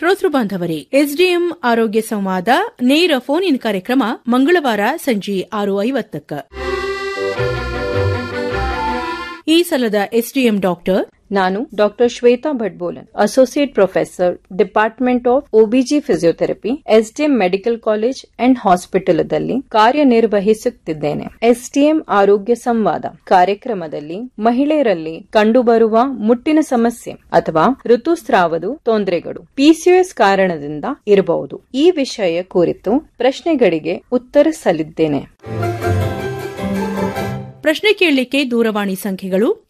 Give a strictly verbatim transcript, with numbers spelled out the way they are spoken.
ಶ್ರೋತೃ ಬಾಂಧವರೇ, ಎಸ್ಡಿಎಂ ಆರೋಗ್ಯ ಸಂವಾದ ನೇರ ಫೋನ್ ಇನ್ ಕಾರ್ಯಕ್ರಮ ಮಂಗಳವಾರ ಸಂಜೆ ಆರು ಐವತ್ತಕ್ಕ. ಈ ಸಲದ ಎಸ್ಡಿಎಂ ಡಾಕ್ಟರ್ ನಾನು doctor Shweta ಭಟ್ಬೋಲನ್, associate professor, department of OBG physiotherapy, SDM medical college and ಹಾಸ್ಪಿಟಲದಲ್ಲಿ ಕಾರ್ಯನಿರ್ವಹಿಸುತ್ತಿದ್ದೇನೆ. SDM ಆರೋಗ್ಯ ಸಂವಾದ ಕಾರ್ಯಕ್ರಮದಲ್ಲಿ ಮಹಿಳೆಯರಲ್ಲಿ ಕಂಡುಬರುವ ಮುಟ್ಟಿನ ಸಮಸ್ಯೆ ಅಥವಾ ಋತುಸ್ರಾವದ ತೊಂದರೆಗಳು ಪಿಸಿಒಎಸ್ ಕಾರಣದಿಂದ ಇರಬಹುದು. ಈ ವಿಷಯ ಕುರಿತು ಪ್ರಶ್ನೆಗಳಿಗೆ ಉತ್ತರಿಸಲಿದ್ದೇನೆ. ಪ್ರಶ್ನೆ ಕೇಳಲಿಕ್ಕೆ ದೂರವಾಣಿ ಸಂಖ್ಯೆಗಳು